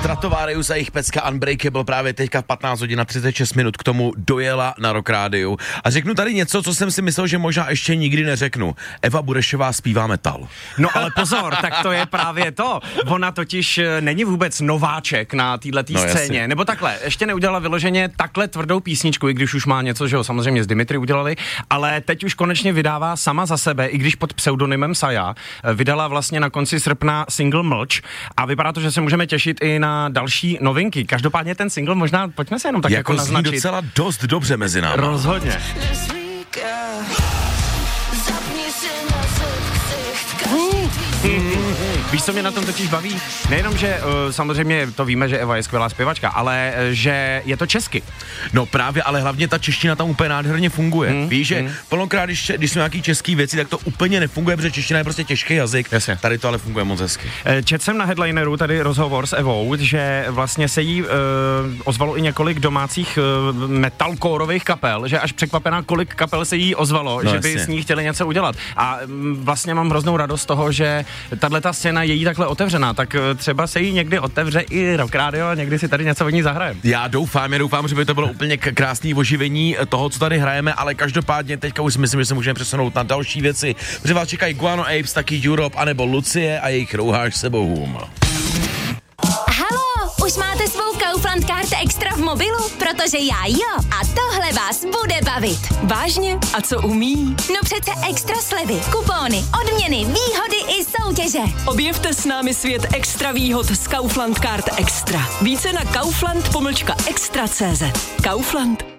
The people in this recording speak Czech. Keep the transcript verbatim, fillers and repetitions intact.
Stratovarius a jejich pecka Unbreakable právě teďka v patnáct hodin a třicet šest minut k tomu dojela na Rock Rádiu. A řeknu tady něco, co jsem si myslel, že možná ještě nikdy neřeknu. Eva Burešová zpívá metal. No ale pozor, tak to je právě to. Ona totiž není vůbec nováček na této No, scéně. jasně. Nebo takhle, ještě neudělala vyloženě takhle tvrdou písničku, i když už má něco, že jo, samozřejmě s Dimitri udělali, ale teď už konečně vydává sama za sebe, i když pod pseudonymem Saja. Vydala vlastně na konci srpna single Mlč a vypadá to, že se můžeme těšit i na další novinky. Každopádně ten single možná, pojďme se jenom tak jako, jako naznačit. zní docela dost dobře mezi námi. Rozhodně. Víš, co mě na tom totiž baví? Nejenom, že uh, samozřejmě to víme, že Eva je skvělá zpěvačka, ale uh, že je to česky. No právě, ale hlavně ta čeština tam úplně nádherně funguje. Hmm. Víš, že hmm. plnokrát, když, když jsou nějaký český věci, tak to úplně nefunguje, protože čeština je prostě těžký jazyk. Jasně. Tady to ale funguje moc hezky. Četl jsem na headlineru tady rozhovor s Evou, že vlastně se jí uh, ozvalo i několik domácích uh, metalcoreových kapel, že až překvapená, kolik kapel se jí ozvalo, no, že by jasně. s ní chtěli něco udělat. A um, vlastně mám hroznou radost z toho, že tato scéna je jí takhle otevřená, tak uh, třeba se jí někdy otevře i Rock Radio a někdy si tady něco od ní zahrajem. Já doufám, já doufám, že by to bylo úplně k- krásný oživení toho, co tady hrajeme, ale každopádně teďka už si myslím, že se můžeme přesunout na další věci, protože vás čekají Guano Apes, taky Europe, anebo Lucie a jejich Rouháš se bohům. Halo, už máte svou Kaufland Card Extra v mobilu? Protože já jo. A tohle vás bude bavit. Vážně? A co umí? No přece extra slevy, kupóny, odměny, výhody i soutěže. Objevte s námi svět extra výhod z Kaufland Card Extra. Více na kaufland pomlčka extra tečka cé zet. Kaufland.